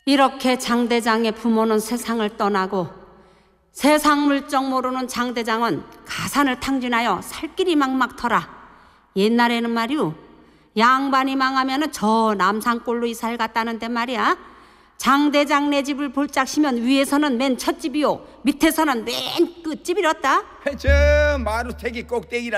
이렇게 장대장의 부모는 세상을 떠나고 세상 물정 모르는 장대장은 가산을 탕진하여 살 길이 막막터라. 옛날에는 말이오, 양반이 망하면은 저 남산골로 이사를 갔다는데 말이야. 장대장 네 집을 볼짝시면 위에서는 맨 첫집이요, 밑에서는 맨 끝집이랬다. 저 마루태기 꼭대기라